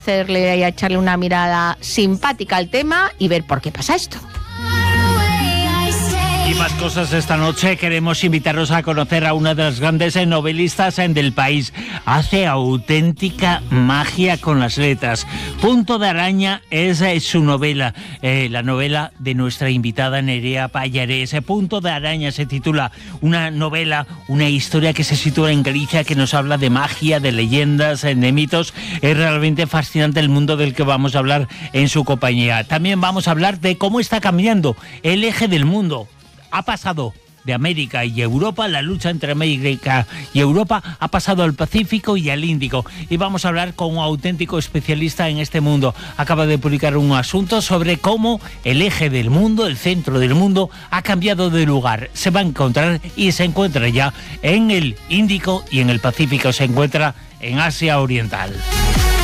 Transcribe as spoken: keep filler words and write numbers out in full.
hacerle y a echarle una mirada simpática al tema y ver por qué pasa esto. Y más cosas esta noche. Queremos invitaros a conocer a una de las grandes novelistas del país. Hace auténtica magia con las letras. Punto de Araña es eh, su novela, eh, la novela de nuestra invitada Nerea Pallarés. Punto de Araña se titula, una novela, una historia que se sitúa en Galicia, que nos habla de magia, de leyendas, de mitos. Es realmente fascinante el mundo del que vamos a hablar en su compañía. También vamos a hablar de cómo está cambiando el eje del mundo. Ha pasado de América y Europa, la lucha entre América y Europa ha pasado al Pacífico y al Índico. Y vamos a hablar con un auténtico especialista en este mundo. Acaba de publicar un asunto sobre cómo el eje del mundo, el centro del mundo, ha cambiado de lugar. Se va a encontrar y se encuentra ya en el Índico y en el Pacífico. Se encuentra en Asia Oriental.